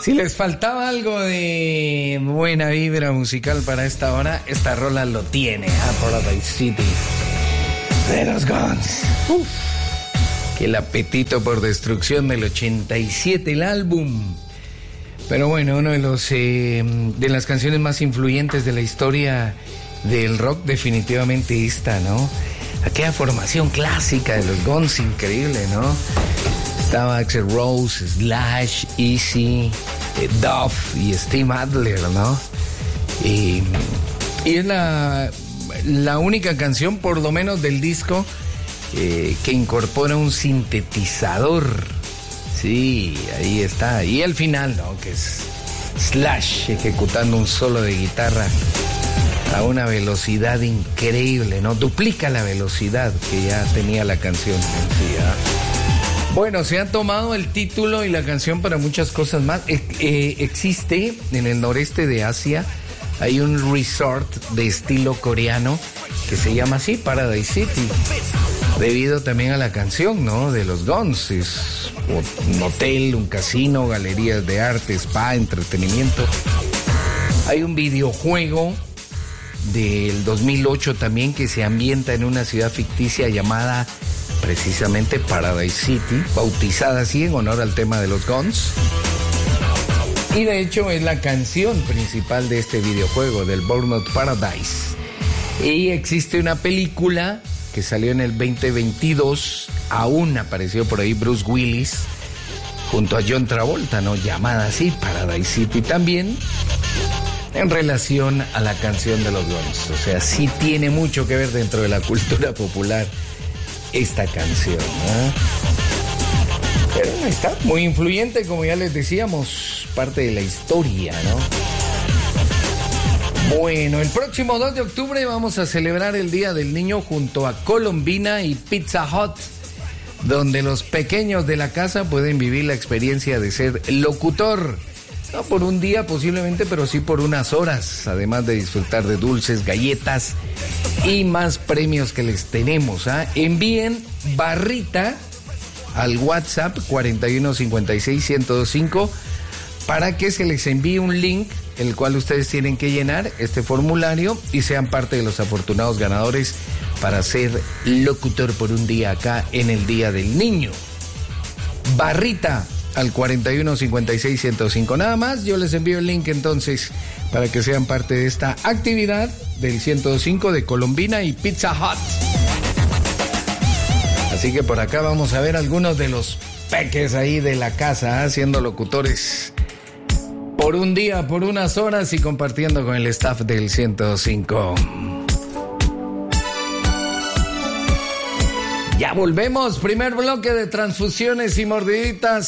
Si les faltaba algo de buena vibra musical para esta hora, esta rola lo tiene. Paradise City de los Guns. Que el apetito por destrucción del 87, el álbum. Pero bueno, uno de los de las canciones más influyentes de la historia del rock, definitivamente esta, ¿no? Aquella formación clásica de los Guns, increíble, ¿no? Estaba Axl Rose, Slash, Easy, Duff y Steve Adler, ¿no? Y es la única canción, por lo menos del disco, que incorpora un sintetizador. Sí, ahí está. Y el final, ¿no? Que es Slash ejecutando un solo de guitarra a una velocidad increíble, ¿no? Duplica la velocidad que ya tenía la canción. Sí, bueno, se ha tomado el título y la canción para muchas cosas más. Existe en el noreste de Asia, hay un resort de estilo coreano que se llama así, Paradise City, debido también a la canción, ¿no? De los Guns. Es un hotel, un casino, galerías de arte, spa, entretenimiento. Hay un videojuego del 2008 también que se ambienta en una ciudad ficticia llamada precisamente Paradise City, bautizada así en honor al tema de los Guns. Y de hecho es la canción principal de este videojuego, del Burnout Paradise. Y existe una película que salió en el 2022, aún apareció por ahí Bruce Willis junto a John Travolta, ¿no? Llamada así, Paradise City también, en relación a la canción de los Guns. O sea, sí tiene mucho que ver dentro de la cultura popular esta canción, ¿no? Pero está muy influyente, como ya les decíamos, parte de la historia, ¿no? Bueno, el próximo 2 de octubre vamos a celebrar el Día del Niño junto a Colombina y Pizza Hut, donde los pequeños de la casa pueden vivir la experiencia de ser locutor. No por un día posiblemente, pero sí por unas horas, además de disfrutar de dulces, galletas y más premios que les tenemos. Envíen barrita al WhatsApp 4156-1025 para que se les envíe un link, el cual ustedes tienen que llenar este formulario y sean parte de los afortunados ganadores para ser locutor por un día acá en el Día del Niño. Barrita al 4156-1005. Nada más, yo les envío el link entonces para que sean parte de esta actividad del 105 de Colombina y Pizza Hut. Así que por acá vamos a ver algunos de los peques ahí de la casa, siendo locutores por un día, por unas horas y compartiendo con el staff del 105. Ya volvemos, primer bloque de transfusiones y mordiditas.